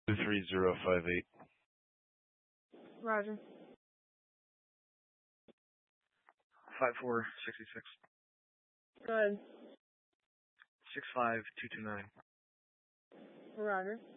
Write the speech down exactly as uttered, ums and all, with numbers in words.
two three zero five eight. Roger. Five four sixty six. Go ahead. Six five two two nine. Roger.